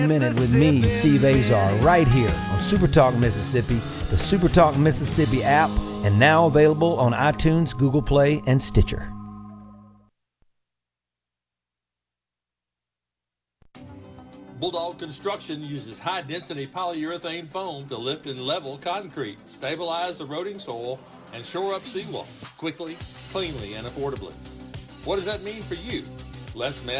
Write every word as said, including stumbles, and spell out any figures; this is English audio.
Minute with me, Steve Azar, right here on Super Talk Mississippi, the Super Talk Mississippi app, and now available on iTunes, Google Play, and Stitcher. Bulldog Construction uses high-density polyurethane foam to lift and level concrete, stabilize eroding soil, and shore up seawalls quickly, cleanly, and affordably. What does that mean for you? Less mess